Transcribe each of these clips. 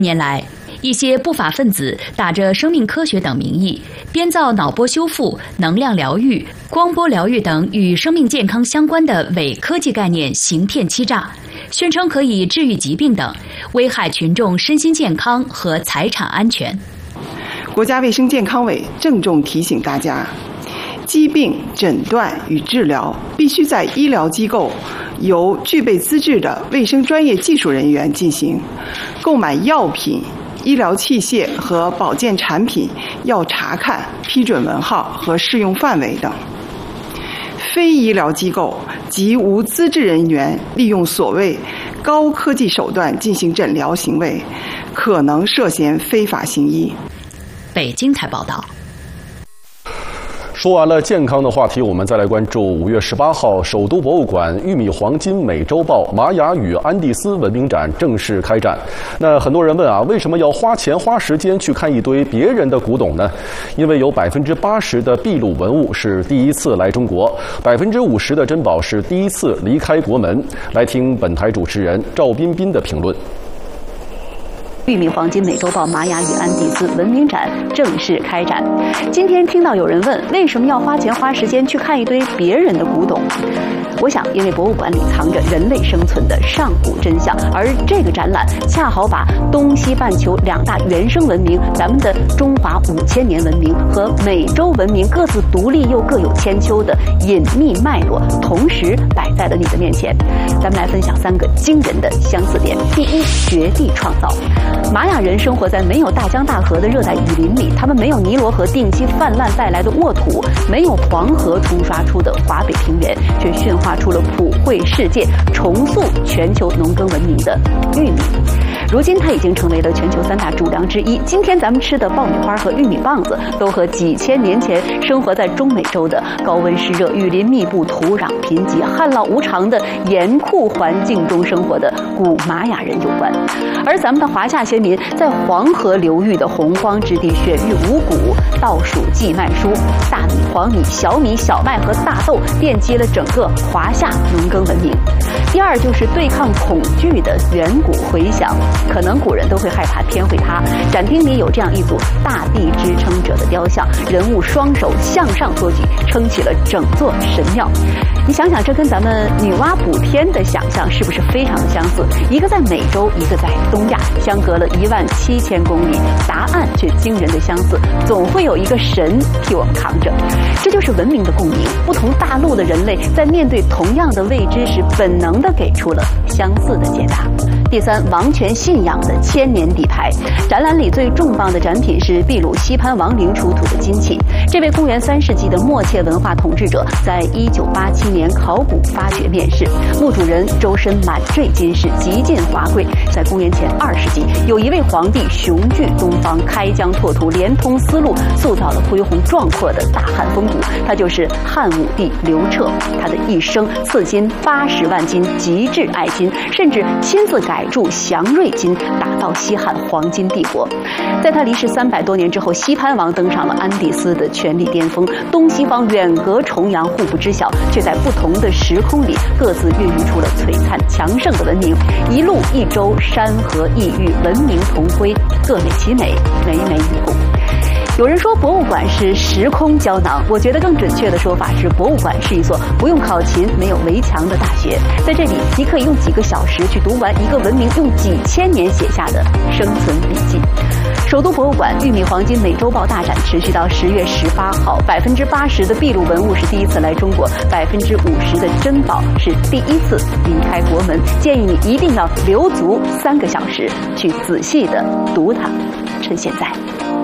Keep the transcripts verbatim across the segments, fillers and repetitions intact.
年来，一些不法分子打着生命科学等名义，编造脑波修复、能量疗愈、光波疗愈等与生命健康相关的伪科技概念，行骗欺诈，宣称可以治愈疾病等，危害群众身心健康和财产安全。 国家卫生健康委郑重提醒大家，疾病诊断与治疗必须在医疗机构由具备资质的卫生专业技术人员进行，购买药品、医疗器械和保健产品要查看批准文号和适用范围等。非医疗机构及无资质人员利用所谓高科技手段进行诊疗行为，可能涉嫌非法行医。 北京台报道。 说完了健康的话题，我们再来关注五月十八号，首都博物馆玉米黄金美洲豹玛雅与安第斯文明展正式开展。那很多人问啊，为什么要花钱花时间去看一堆别人的古董呢？因为有百分之八十的秘鲁文物是第一次来中国，百分之五十的珍宝是第一次离开国门。来听本台主持人赵彬彬的评论。 玉米黄金美洲豹玛雅与安第斯文明展正式开展。今天听到有人问，为什么要花钱花时间去看一堆别人的古董？我想，因为博物馆里藏着人类生存的上古真相，而这个展览恰好把东西半球两大原生文明，咱们的中华五千年文明和美洲文明各自独立又各有千秋的隐秘脉络，同时摆在了你的面前。咱们来分享三个惊人的相似点。第一，绝地创造。玛雅人生活在没有大江大河的热带雨林里，他们没有尼罗河定期泛滥带来的沃土，没有黄河冲刷出的华北平原，却驯化出了普惠世界、重塑全球农耕文明的玉米。如今它已经成为了全球三大主粮之一。今天咱们吃的爆米花和玉米棒子，都和几千年前生活在中美洲的高温湿热、雨林密布、土壤贫瘠、旱涝无常的严酷环境中生活的古玛雅人有关。而咱们的华夏先民在黄河流域的洪荒之地选育五谷，稻黍稷麦菽，大米、黄米、小米、小麦和大豆奠基了整个华夏农耕文明。第二就是对抗恐惧的远古回响。可能古人都会害怕天会塌，展厅里有这样一组大地支撑者的雕像，人物双手向上托举，撑起了整座神庙。你想想，这跟咱们女娲补天的想象是不是非常的相似？一个在美洲，一个在东亚，相隔了一万七千公里，答案却惊人的相似，总会有一个神替我们扛着。这就是文明的共鸣，不同大陆的人类在面对同样的未知时，本能地给出了相似的解答。第三，王权信仰的千年底牌。展览里最重磅的展品是秘鲁西潘王陵出土的金器。这位公元三世纪的默切文化统治者，在一九八七年考古发掘面世，墓主人周身满缀金饰，极尽华贵。在公元前二世纪，有一位皇帝雄踞东方，开疆拓土，连通丝路，塑造了恢宏壮阔的大汉风骨。他就是汉武帝刘彻。他的一生赐金八十万斤，极致爱金，甚至亲自改铸祥瑞金，打造西汉黄金帝国。在他离世三百多年之后，西潘王登上了安第斯的权力巅峰，东西方远隔重洋，互不知晓，却在不同的时空里各自孕育出了璀璨强盛的文明。一路一周，山河异域，文明同辉，各美其美，美美与共。有人说博物馆是时空胶囊，我觉得更准确的说法是，博物馆是一所不用考勤、没有围墙的大学。在这里，你可以用几个小时去读完一个文明用几千年写下的生存笔记。首都博物馆玉米黄金美洲豹大展持续到十月十八号，百分之八十的秘鲁文物是第一次来中国，百分之五十的珍宝是第一次离开国门。建议你一定要留足三个小时去仔细的读它，趁现在。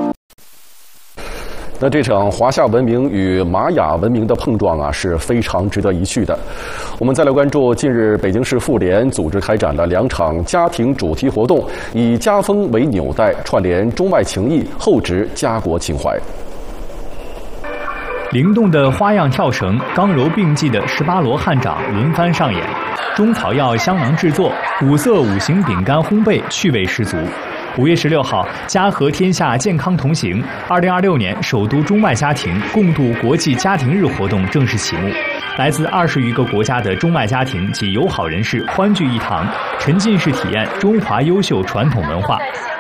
那这场华夏文明与玛雅文明的碰撞啊，是非常值得一去的。我们再来关注近日北京市妇联组织开展了两场家庭主题活动，以家风为纽带，串联中外情谊，厚植家国情怀。 灵动的花样跳绳，刚柔并济的十八罗汉掌轮番上演，中草药香囊制作，五色五行饼干烘焙，趣味十足。五月十六号，家和天下健康同行二零二六年首都中外家庭共度国际家庭日活动正式启幕。来自二十余个国家的中外家庭及友好人士欢聚一堂，沉浸式体验中华优秀传统文化。